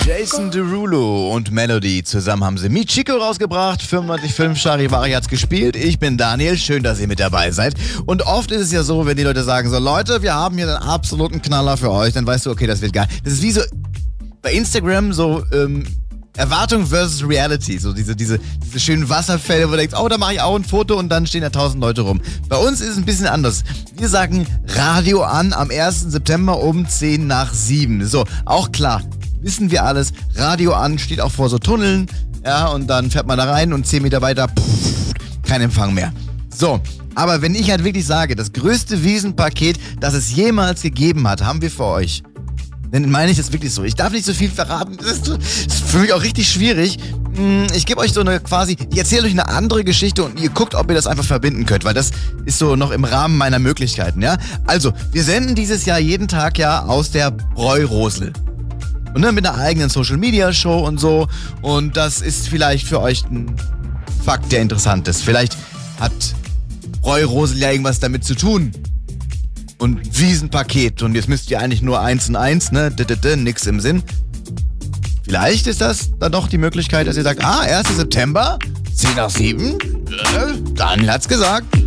Jason Derulo und Melody zusammen haben sie Michiko rausgebracht. 95.5 Charivari hat's gespielt. Ich bin Daniel, schön, dass ihr mit dabei seid. Und oft ist es ja so, wenn die Leute sagen so, Leute, wir haben hier einen absoluten Knaller für euch, dann weißt du, okay, das wird geil. Das ist wie so bei Instagram so Erwartung versus Reality, so diese schönen Wasserfälle, wo du denkst, oh, da mache ich auch ein Foto und dann stehen da 1000 Leute rum. Bei uns ist es ein bisschen anders. Wir sagen Radio an am 1. September um 10 nach 7. So, auch klar, wissen wir alles. Radio an steht auch vor so Tunneln, ja, und dann fährt man da rein und 10 Meter weiter, kein Empfang mehr. So, aber wenn ich halt wirklich sage, das größte Wiesenpaket, das es jemals gegeben hat, haben wir für euch. Dann meine ich das wirklich so. Ich darf nicht so viel verraten. Das ist für mich auch richtig schwierig. Ich gebe euch so eine quasi, ich erzähle euch eine andere Geschichte und ihr guckt, ob ihr das einfach verbinden könnt, weil das ist so noch im Rahmen meiner Möglichkeiten, ja. Also, wir senden dieses Jahr jeden Tag ja aus der Bräu-Rosel. Und ne, mit einer eigenen Social-Media-Show und so. Und das ist vielleicht für euch ein Fakt, der interessant ist. Vielleicht hat Bräu-Rosel ja irgendwas damit zu tun. Und Wiesenpaket. Und jetzt müsst ihr eigentlich nur 1 und 1, ne? Nix im Sinn. Vielleicht ist das dann doch die Möglichkeit, dass ihr sagt, 1. September, 10 nach 7, Daniel hat's gesagt.